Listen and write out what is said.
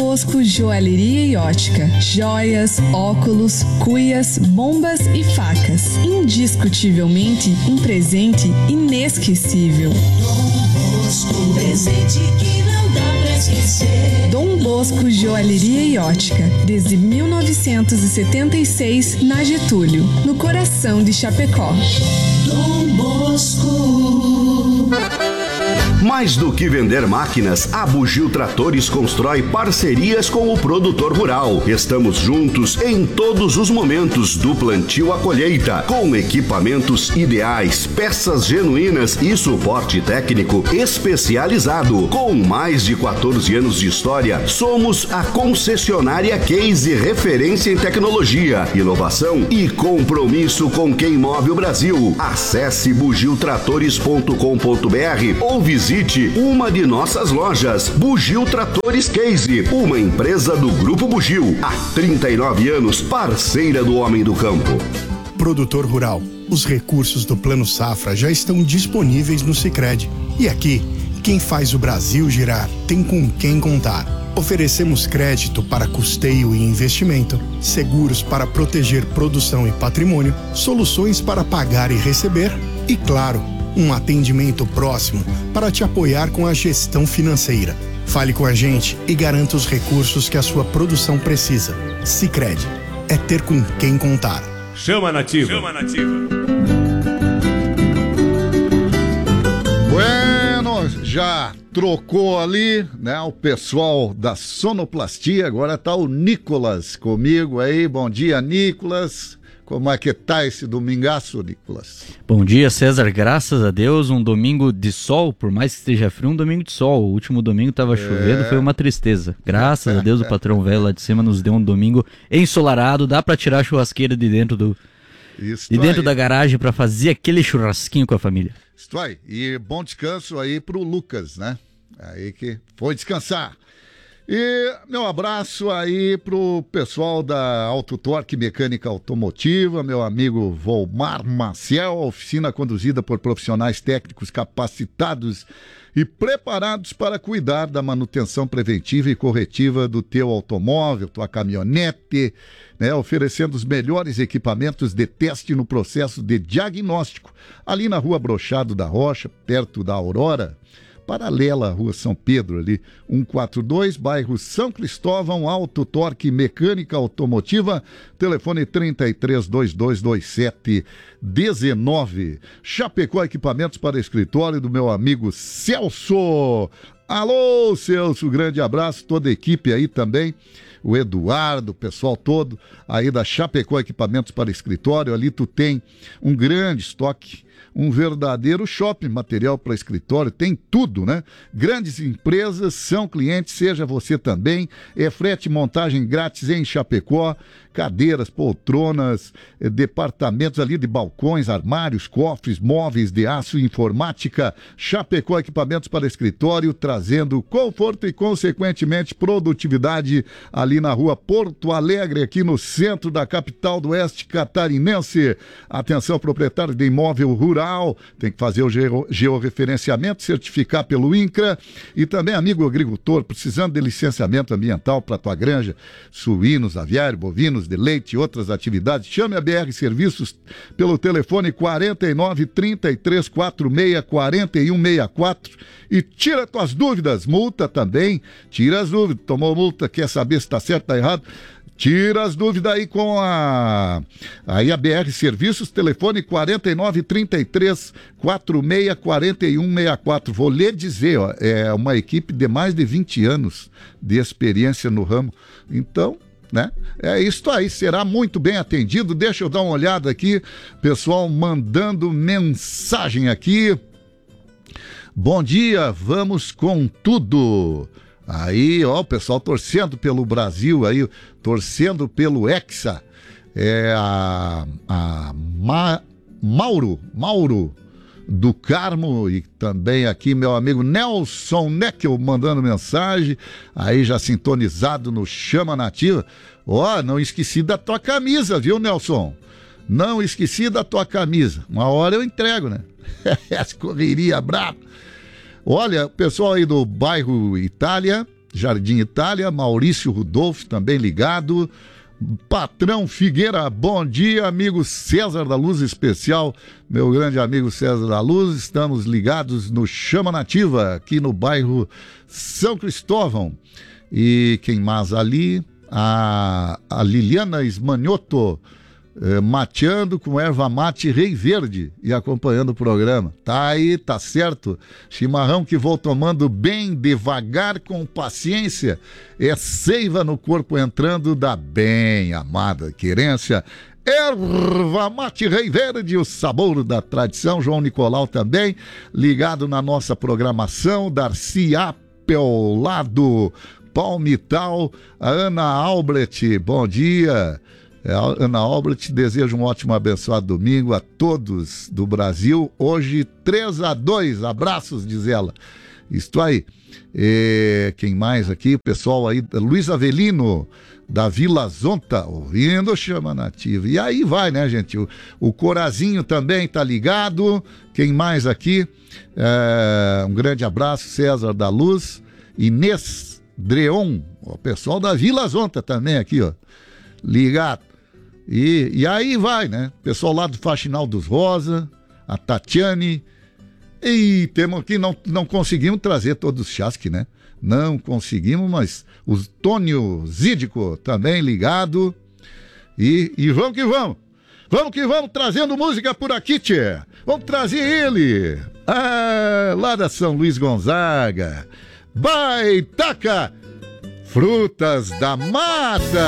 Bosco Joalheria e Ótica. Joias, óculos, cuias, bombas e facas. Indiscutivelmente um presente inesquecível. Dom Bosco, um presente que não dá pra esquecer. Dom Bosco Joalheria e Ótica, desde 1976, na Getúlio, no coração de Chapecó. Dom Bosco. Mais do que vender máquinas, a Bugio Tratores constrói parcerias com o produtor rural. Estamos juntos em todos os momentos, do plantio à colheita, com equipamentos ideais, peças genuínas e suporte técnico especializado. Com mais de 14 anos de história, somos a concessionária Case, referência em tecnologia, inovação e compromisso com quem move o Brasil. Acesse bugiotratores.com.br ou visite uma de nossas lojas. Bugio Tratores Case, uma empresa do Grupo Bugio, há 39 anos, parceira do homem do campo. Produtor rural, os recursos do Plano Safra já estão disponíveis no Sicredi. E aqui, quem faz o Brasil girar tem com quem contar. Oferecemos crédito para custeio e investimento, seguros para proteger produção e patrimônio, soluções para pagar e receber e, claro, um atendimento próximo para te apoiar com a gestão financeira. Fale com a gente e garanta os recursos que a sua produção precisa. Sicredi, é ter com quem contar. Chama Nativa. Bueno, já trocou ali, né, o pessoal da sonoplastia, agora tá o Nicolas comigo aí. Bom dia, Nicolas. Como é que tá esse domingaço, Nicolas? Bom dia, César. Graças a Deus, um domingo de sol, por mais que esteja frio, um domingo de sol. O último domingo estava chovendo, foi uma tristeza. Graças a Deus, o patrão velho lá de cima nos deu um domingo ensolarado. Dá para tirar a churrasqueira de dentro da garagem para fazer aquele churrasquinho com a família. Isso aí. E bom descanso aí pro Lucas, né? Aí que foi descansar. E meu abraço aí pro pessoal da Auto Torque Mecânica Automotiva, meu amigo Volmar Maciel, oficina conduzida por profissionais técnicos capacitados e preparados para cuidar da manutenção preventiva e corretiva do teu automóvel, tua caminhonete, né, oferecendo os melhores equipamentos de teste no processo de diagnóstico, ali na Rua Brochado da Rocha, perto da Aurora, paralela à Rua São Pedro, ali, 142, bairro São Cristóvão, Auto Torque Mecânica Automotiva, telefone 33222719. Chapecó Equipamentos para Escritório do meu amigo Celso. Alô, Celso, grande abraço, toda a equipe aí também, o Eduardo, o pessoal todo aí da Chapecó Equipamentos para Escritório. Ali tu tem um grande estoque, um verdadeiro shopping, material para escritório, tem tudo, né? Grandes empresas são clientes, seja você também. É frete e montagem grátis em Chapecó, cadeiras, poltronas, departamentos ali de balcões, armários, cofres, móveis de aço e informática. Chapecó Equipamentos para Escritório, trazendo conforto e, consequentemente, produtividade ali na Rua Porto Alegre, aqui no centro da capital do oeste catarinense. Atenção, proprietário de imóvel rural, tem que fazer o georreferenciamento, certificar pelo INCRA. E também, amigo agricultor, precisando de licenciamento ambiental para tua granja, suínos, aviário, bovinos, de leite e outras atividades, chame a BR Serviços pelo telefone 49-3346-4164 e tira tuas dúvidas. Multa também, tira as dúvidas. Tomou multa, quer saber se está certo ou está errado? Tira as dúvidas aí com a BR Serviços, telefone 49-3346-4164. Vou lhe dizer, ó, é uma equipe de mais de 20 anos de experiência no ramo. Então, né? É isso aí, será muito bem atendido. Deixa eu dar uma olhada aqui, pessoal mandando mensagem aqui. Bom dia, vamos com tudo. Aí, ó, o pessoal torcendo pelo Brasil aí, torcendo pelo Hexa. É Mauro do Carmo, e também aqui meu amigo Nelson Neckel mandando mensagem, aí já sintonizado no Chama Nativa. Ó, não esqueci da tua camisa, viu, Nelson? Não esqueci da tua camisa. Uma hora eu entrego, né? Essa correria brava. Olha, o pessoal aí do bairro Itália, Jardim Itália, Maurício Rudolfo também ligado. Patrão Figueira, bom dia, amigo César da Luz especial, meu grande amigo César da Luz, estamos ligados no Chama Nativa, aqui no bairro São Cristóvão. E quem mais ali? A Liliana Esmanioto, mateando com erva mate Rei Verde e acompanhando o programa. Tá aí, tá certo. Chimarrão que vou tomando bem devagar, com paciência. É seiva no corpo entrando da bem amada querência. Erva mate Rei Verde, o sabor da tradição. João Nicolau também ligado na nossa programação. Darcy Apelado, Palmital, a Ana Albrecht, bom dia. Ana Albrecht, desejo um ótimo, abençoado domingo a todos do Brasil. Hoje 3-2, abraços, diz ela. Isto aí. Quem mais aqui? O pessoal aí, Luiz Avelino, da Vila Zonta, ouvindo o Chama Nativa. E aí vai, né, gente? O Corazinho também tá ligado. Quem mais aqui? Um grande abraço, César da Luz. Inês Dreon, o pessoal da Vila Zonta também aqui, ó. Ligado. E aí vai, né? Pessoal lá do Faxinal dos Rosa, a Tatiane. E temos aqui, não conseguimos trazer todos os chasques, né? Não conseguimos, mas o Tônio Zídico também ligado. E vamos que vamos. Vamos que vamos, trazendo música por aqui, tchê. Vamos trazer ele. Lá da São Luís Gonzaga. Baitaca, Frutas da Mata.